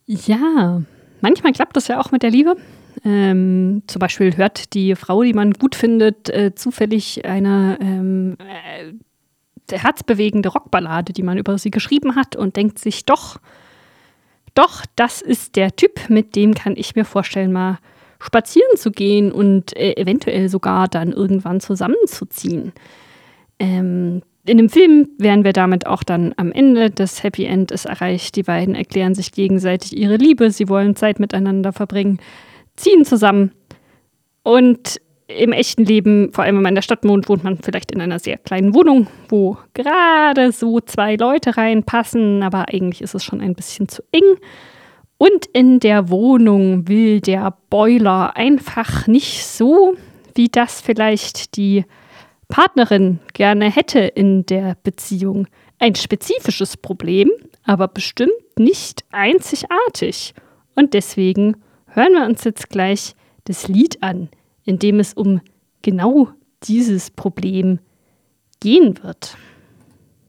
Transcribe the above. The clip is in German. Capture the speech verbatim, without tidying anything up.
Ja, manchmal klappt das ja auch mit der Liebe. Ähm, zum Beispiel hört die Frau, die man gut findet, äh, zufällig eine ähm, äh, herzbewegende Rockballade, die man über sie geschrieben hat und denkt sich, doch, doch, das ist der Typ, mit dem kann ich mir vorstellen, mal spazieren zu gehen und äh, eventuell sogar dann irgendwann zusammenzuziehen. Ähm, in dem Film wären wir damit auch dann am Ende. Das Happy End ist erreicht. Die beiden erklären sich gegenseitig ihre Liebe. Sie wollen Zeit miteinander verbringen, ziehen zusammen. Und im echten Leben, vor allem wenn man in der Stadt wohnt, wohnt man vielleicht in einer sehr kleinen Wohnung, wo gerade so zwei Leute reinpassen. Aber eigentlich ist es schon ein bisschen zu eng. Und in der Wohnung will der Boiler einfach nicht so, wie das vielleicht die Partnerin gerne hätte in der Beziehung. Ein spezifisches Problem, aber bestimmt nicht einzigartig. Und deswegen hören wir uns jetzt gleich das Lied an, in dem es um genau dieses Problem gehen wird.